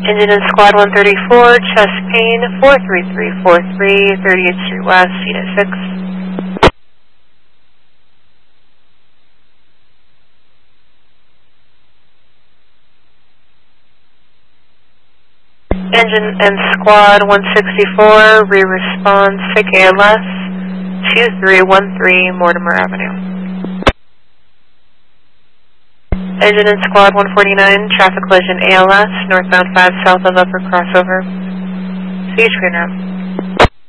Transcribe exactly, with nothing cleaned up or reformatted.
Engine in Squad one thirty-four, chest pain, four three three four three, thirtieth Street West, Unit six. Engine and Squad one sixty-four, re-response, sick A L S, two three one three Mortimer Avenue. Engine in Squad one forty-nine, traffic collision A L S, northbound five south of upper crossover. See you, train route.